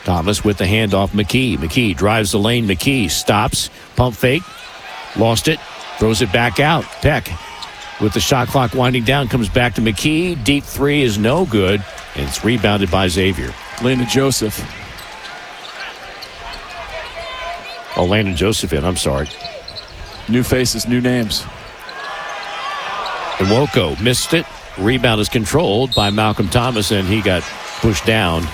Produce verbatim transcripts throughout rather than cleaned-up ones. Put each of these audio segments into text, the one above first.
Thomas with the handoff. McKee. McKee drives the lane. McKee stops. Pump fake. Lost it. Throws it back out. Peck with the shot clock winding down. Comes back to McKee. Deep three is no good. And it's rebounded by Xavier. Landon Joseph. Oh, Landon Joseph in. I'm sorry. New faces, new names. And Nwoko missed it. Rebound is controlled by Malcolm Thomas, and he got pushed down.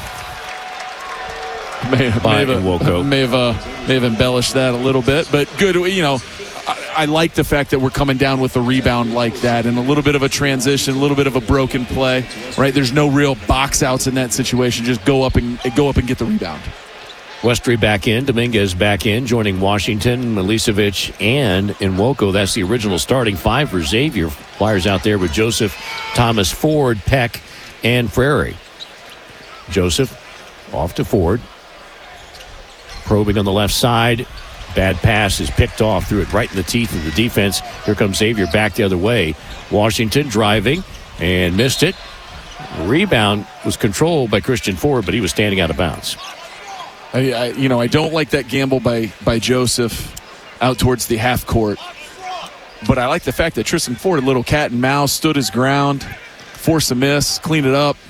May, by may, have, may, have, uh, may have embellished that a little bit, but good. You know, I, I like the fact that we're coming down with a rebound like that and a little bit of a transition, a little bit of a broken play, right? There's no real box outs in that situation. Just go up and go up and get the rebound. Westry back in, Dominguez back in, joining Washington, Milicevic, and Nwoko. That's the original starting five for Xavier. Flyers out there with Joseph, Thomas, Ford, Peck, and Frary. Joseph off to Ford. Probing on the left side. Bad pass is picked off, threw it right in the teeth of the defense. Here comes Xavier back the other way. Washington driving and missed it. Rebound was controlled by Christian Ford, but he was standing out of bounds. I, I, you know, I don't like that gamble by, by Joseph out towards the half court. But I like the fact that Tristan Ford, a little cat and mouse, stood his ground, forced a miss, cleaned it up.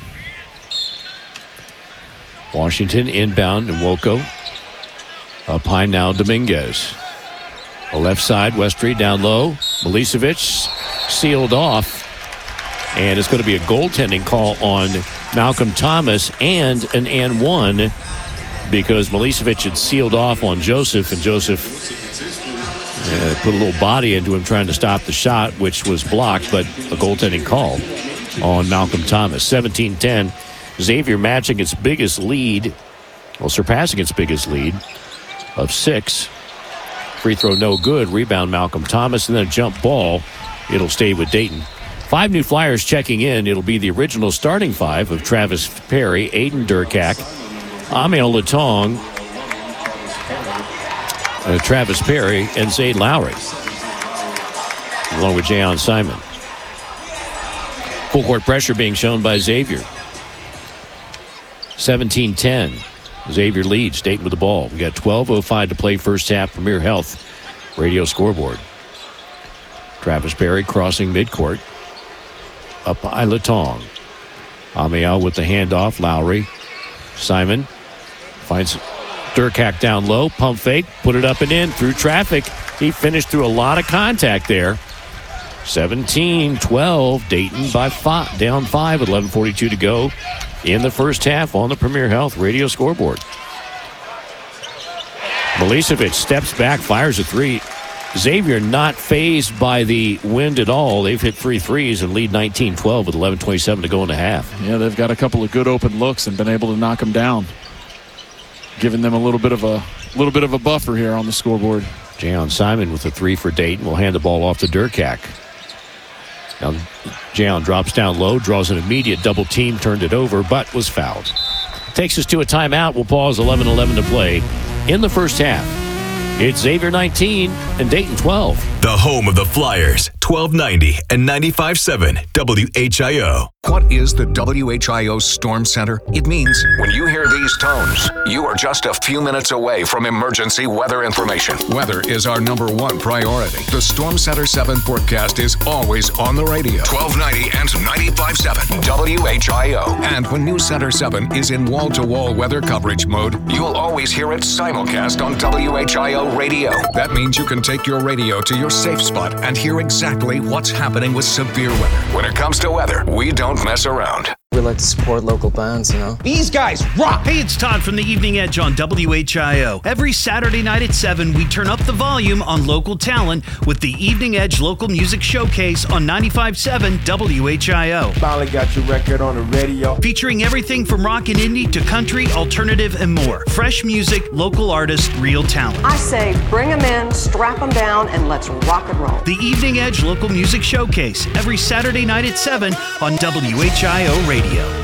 Washington inbound and Nwoko. Up high now, Dominguez. The left side, Westry down low. Milicevic sealed off. And it's going to be a goaltending call on Malcolm Thomas and an and one because Milicevic had sealed off on Joseph, and Joseph uh, put a little body into him trying to stop the shot, which was blocked, but a goaltending call on Malcolm Thomas. seventeen ten. Xavier matching its biggest lead, well, surpassing its biggest lead of six. Free throw no good. Rebound Malcolm Thomas, and then a jump ball. It'll stay with Dayton. Five new Flyers checking in. It'll be the original starting five of Travis Perry, Aiden Durkak, Amiel Latong, uh, Travis Perry, and Zade Lowry, along with Jayon Simon. Full court pressure being shown by Xavier. seventeen ten. Xavier leads. Dayton with the ball. We got twelve oh five to play first half. Premier Health radio scoreboard. Travis Perry crossing midcourt. Up by Latong. Amiel with the handoff. Lowry. Simon finds Durkak down low. Pump fake. Put it up and in through traffic. He finished through a lot of contact there. seventeen twelve. Dayton by five. Down five with eleven forty-two to go in the first half on the Premier Health radio scoreboard. Milicevic steps back, fires a three. Xavier not phased by the wind at all. They've hit three threes and lead nineteen twelve with eleven twenty-seven to go in the half. Yeah, they've got a couple of good open looks and been able to knock them down, giving them a little bit of a little bit of a buffer here on the scoreboard. Jayon Simon with a three for Dayton will hand the ball off to Durkak. Now, Jayon drops down low, draws an immediate double team, turned it over, but was fouled. Takes us to a timeout. We'll pause. eleven eleven to play in the first half. It's Xavier nineteen and Dayton twelve. The home of the Flyers, twelve ninety and ninety-five point seven W H I O. What is the W H I O Storm Center? It means when you hear these tones, you are just a few minutes away from emergency weather information. Weather is our number one priority. The Storm Center seven forecast is always on the radio. twelve ninety and ninety-five point seven W H I O. And when News Center seven is in wall-to-wall weather coverage mode, you'll always hear it simulcast on W H I O radio. That means you can take your radio to your safe spot and hear exactly what's happening with severe weather. When it comes to weather, we don't mess around. We like to support local bands, you know. These guys rock! Hey, it's Todd from the Evening Edge on W H I O. Every Saturday night at seven, we turn up the volume on local talent with the Evening Edge Local Music Showcase on ninety-five point seven W H I O. Finally got your record on the radio. Featuring everything from rock and indie to country, alternative, and more. Fresh music, local artists, real talent. I say bring them in, strap them down, and let's rock and roll. The Evening Edge Local Music Showcase, every Saturday night at seven on W H I O Radio.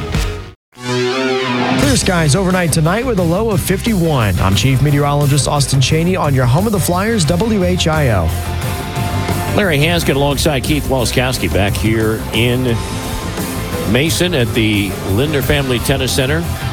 Clear skies overnight tonight with a low of fifty-one. I'm Chief Meteorologist Austin Cheney on your home of the Flyers, W H I O. Larry Hanskin alongside Keith Walskowski back here in Mason at the Lindner Family Tennis Center.